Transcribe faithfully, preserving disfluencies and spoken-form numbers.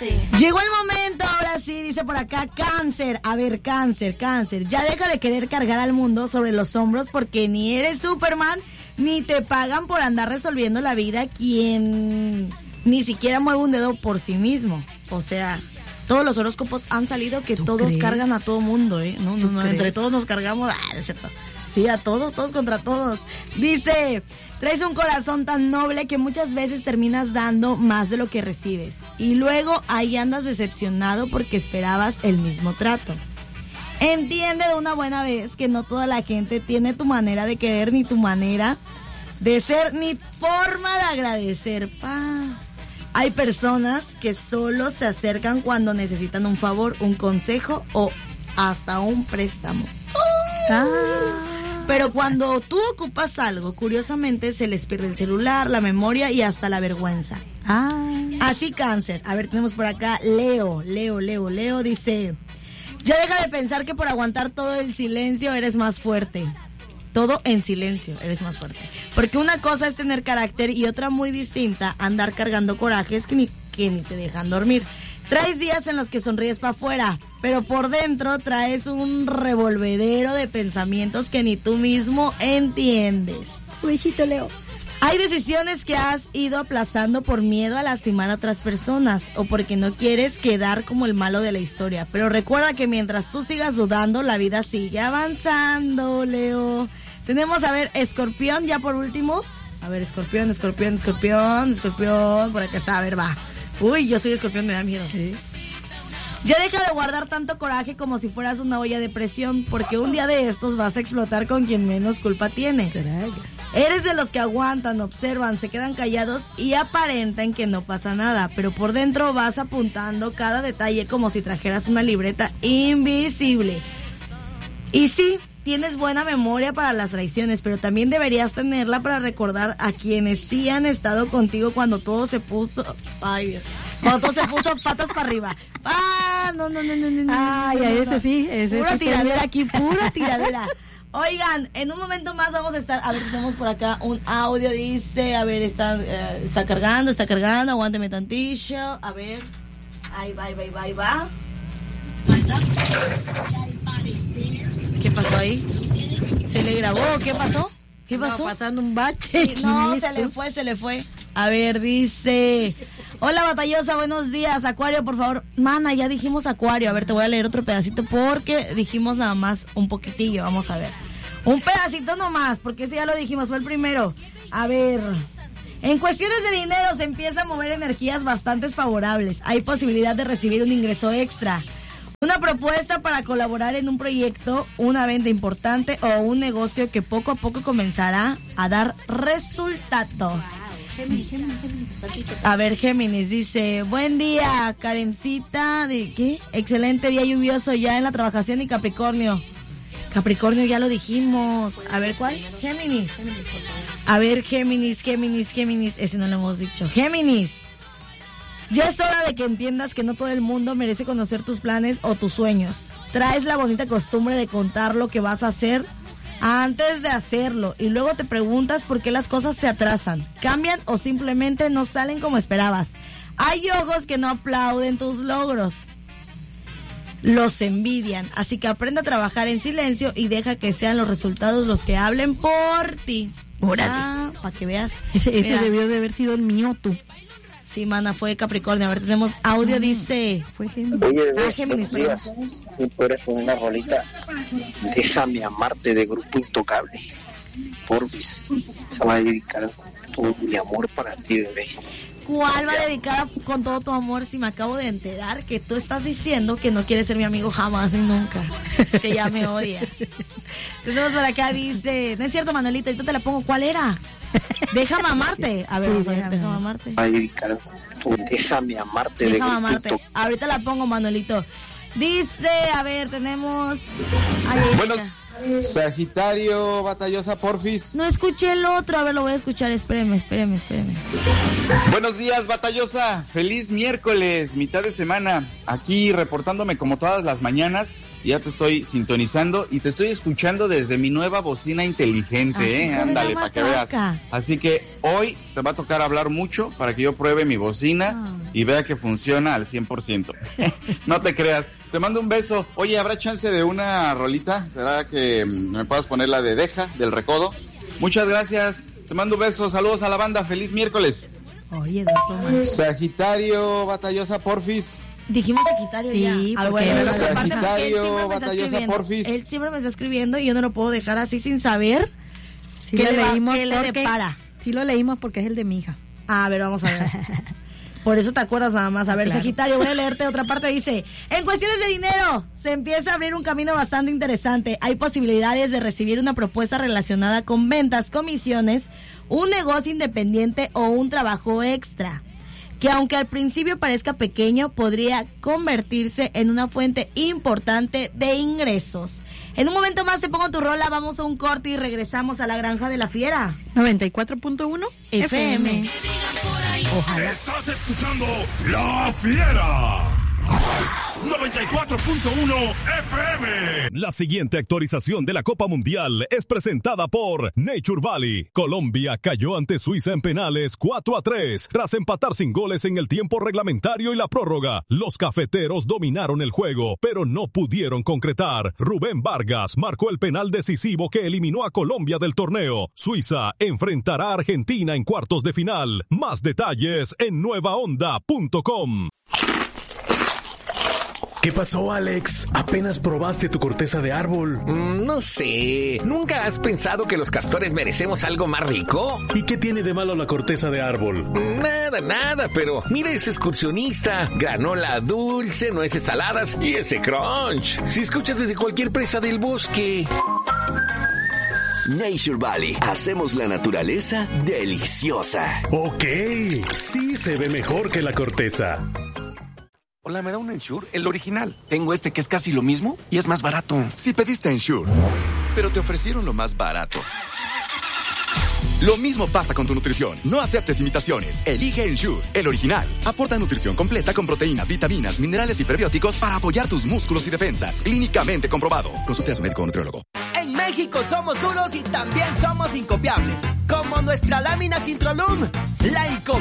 Llegó el momento, ahora sí, dice por acá, Cáncer. A ver, Cáncer, Cáncer. Ya deja de querer cargar al mundo sobre los hombros porque ni eres Superman, ni te pagan por andar resolviendo la vida quien ni siquiera mueve un dedo por sí mismo. O sea, todos los horóscopos han salido que todos crees? cargan a todo mundo, ¿eh? No, no, no, entre todos nos cargamos. Ah, es cierto. Sí, a todos, todos contra todos. Dice, traes un corazón tan noble que muchas veces terminas dando más de lo que recibes. Y luego ahí andas decepcionado porque esperabas el mismo trato. Entiende de una buena vez que no toda la gente tiene tu manera de querer, ni tu manera de ser, ni forma de agradecer. Pa. Hay personas que solo se acercan cuando necesitan un favor, un consejo o hasta un préstamo. Ah. Pero cuando tú ocupas algo, curiosamente se les pierde el celular, la memoria y hasta la vergüenza. Ah. Así, Cáncer. A ver, tenemos por acá Leo, Leo, Leo, Leo dice, ya deja de pensar que por aguantar todo el silencio eres más fuerte. Todo en silencio, eres más fuerte. Porque una cosa es tener carácter y otra muy distinta, andar cargando corajes que ni, que ni te dejan dormir. Traes días en los que sonríes para afuera, pero por dentro traes un revolvedero de pensamientos que ni tú mismo entiendes. Viejito Leo. Hay decisiones que has ido aplazando por miedo a lastimar a otras personas o porque no quieres quedar como el malo de la historia. Pero recuerda que mientras tú sigas dudando, la vida sigue avanzando, Leo. Tenemos, a ver, Escorpión, ya por último. A ver, Escorpión, Escorpión, Escorpión, Escorpión. Por acá está, a ver, va. Uy, yo soy Escorpión, me da miedo. ¿Sí? Ya deja de guardar tanto coraje como si fueras una olla de presión, porque un día de estos vas a explotar con quien menos culpa tiene. Caraca. Eres de los que aguantan, observan, se quedan callados y aparentan que no pasa nada, pero por dentro vas apuntando cada detalle como si trajeras una libreta invisible. Y sí, tienes buena memoria para las traiciones, pero también deberías tenerla para recordar a quienes sí han estado contigo cuando todo se puso... Ay, Dios. Cuando todo se puso patas para arriba. Ah, no, no, no, no, no. Ay, no, no, ese no. sí, ese Pura sí tiradera sí. aquí, pura tiradera. Oigan, en un momento más vamos a estar, a ver, tenemos por acá un audio, dice, a ver, está, uh, está cargando, está cargando, aguánteme tantillo, a ver, ahí va, ahí va, ahí va, ahí va. ¿Qué pasó ahí? ¿Se le grabó? ¿Qué pasó? ¿Qué pasó? No, pasando un bache. Sí, no, se le fue, se le fue. A ver, dice, hola batallosa, buenos días, Acuario, por favor. Mana, ya dijimos Acuario, a ver, te voy a leer otro pedacito porque dijimos nada más un poquitillo, vamos a ver. Un pedacito nomás, porque ese ya lo dijimos, fue el primero. A ver, en cuestiones de dinero se empieza a mover energías bastante favorables. Hay posibilidad de recibir un ingreso extra. Una propuesta para colaborar en un proyecto, una venta importante o un negocio que poco a poco comenzará a dar resultados. Géminis, Géminis, Géminis. A ver, Géminis dice, buen día, Karencita, ¿de qué? Excelente día lluvioso ya en la trabajación y Capricornio. Capricornio ya lo dijimos. A ver, ¿cuál? Géminis. A ver, Géminis, Géminis, Géminis. Ese no lo hemos dicho. Géminis. Ya es hora de que entiendas que no todo el mundo merece conocer tus planes o tus sueños. Traes la bonita costumbre de contar lo que vas a hacer antes de hacerlo y luego te preguntas por qué las cosas se atrasan, cambian o simplemente no salen como esperabas. Hay ojos que no aplauden tus logros, los envidian, así que aprende a trabajar en silencio y deja que sean los resultados los que hablen por ti. Órale. Ah, para que veas. Ese, ese debió de haber sido el mío, tú. Sí, mana, fue Capricornio. A ver, tenemos audio, dice... Fue Géminis. Oye, bebé, ah, Géminis, buenos días. ¿Me puedes poner una rolita? Déjame amarte de Grupo Intocable. Porfis. Se va a dedicar todo mi amor para ti, bebé. ¿Cuál va dedicada con todo tu amor si me acabo de enterar que tú estás diciendo que no quieres ser mi amigo jamás y nunca? Que ya me odias. Tenemos por acá, dice... No es cierto, Manuelito, ahorita te la pongo. ¿Cuál era? Déjame amarte. A ver, sí, vamos a ver, déjame, déjame amarte. Va a dedicar tu Déjame amarte. Déjame de amarte. Grupo. Ahorita la pongo, Manuelito. Dice, a ver, tenemos... Ay, bueno, Sagitario, batallosa, porfis. No escuché el otro, a ver, lo voy a escuchar, espéreme, espéreme, espéreme. Buenos días, batallosa, feliz miércoles, mitad de semana, aquí reportándome como todas las mañanas, ya te estoy sintonizando y te estoy escuchando desde mi nueva bocina inteligente, Ay, eh, ándale, para que veas. Así que hoy te va a tocar hablar mucho para que yo pruebe mi bocina. Ah. y vea que funciona al cien por ciento. No te creas. Te mando un beso. Oye, ¿habrá chance de una rolita? ¿Será que me puedas poner la de Deja, del Recodo? Muchas gracias. Te mando un beso. Saludos a la banda. Feliz miércoles. Oye, dos Sagitario, Batallosa, porfis. Dijimos Sagitario sí, ya. Ah, bueno, Sagitario, Batallosa, porfis. Él siempre me está escribiendo y yo no lo puedo dejar así sin saber sí qué, lo le, va, leímos qué le porque, depara. Sí lo leímos porque es el de mi hija. A ver, vamos a ver. Por eso te acuerdas nada más. A ver, claro. Sagitario, voy a leerte otra parte. Dice, en cuestiones de dinero, se empieza a abrir un camino bastante interesante. Hay posibilidades de recibir una propuesta relacionada con ventas, comisiones, un negocio independiente o un trabajo extra, que aunque al principio parezca pequeño, podría convertirse en una fuente importante de ingresos. En un momento más te pongo tu rola, vamos a un corte y regresamos a la Granja de la Fiera. noventa y cuatro punto uno F M. Ojalá. Estás escuchando La Fiera. noventa y cuatro punto uno F M. La siguiente actualización de la Copa Mundial es presentada por Nature Valley. Colombia cayó ante Suiza en penales cuatro a tres tras empatar sin goles en el tiempo reglamentario y la prórroga. Los cafeteros dominaron el juego, pero no pudieron concretar. Rubén Vargas marcó el penal decisivo que eliminó a Colombia del torneo. Suiza enfrentará a Argentina en cuartos de final. Más detalles en nueva onda punto com. ¿Qué pasó, Alex? ¿Apenas probaste tu corteza de árbol? Mm, no sé. ¿Nunca has pensado que los castores merecemos algo más rico? ¿Y qué tiene de malo la corteza de árbol? Nada, nada, pero mira ese excursionista. Granola dulce, nueces saladas y ese crunch. Si escuchas desde cualquier presa del bosque. Nature Valley. Hacemos la naturaleza deliciosa. Ok, sí se ve mejor que la corteza. Hola, ¿me da un Ensure? El original. Tengo este que es casi lo mismo y es más barato. Si pediste Ensure, pero te ofrecieron lo más barato. Lo mismo pasa con tu nutrición. No aceptes imitaciones. Elige Ensure, el original. Aporta nutrición completa con proteína, vitaminas, minerales y prebióticos para apoyar tus músculos y defensas. Clínicamente comprobado. Consulte a su médico o nutriólogo. En México somos duros y también somos incopiables. Como nuestra lámina Sintrolum, la incopiable.